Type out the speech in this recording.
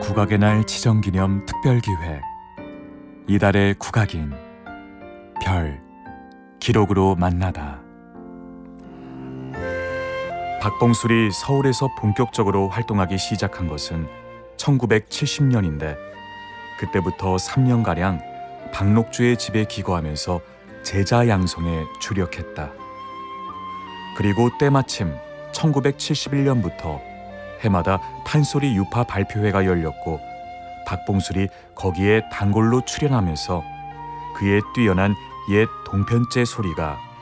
국악의 날 지정기념 특별기획 이달의 국악인 별 기록으로 만나다. 박봉술이 서울에서 본격적으로 활동하기 시작한 것은 1970년인데 그때부터 3년가량 박록주의 집에 기거하면서 제자 양성에 주력했다. 그리고 때마침 1971년부터 해마다 판소리 유파 발표회가 열렸고 박봉술이 거기에 단골로 출연하면서 그의 뛰어난 옛 동편제 소리가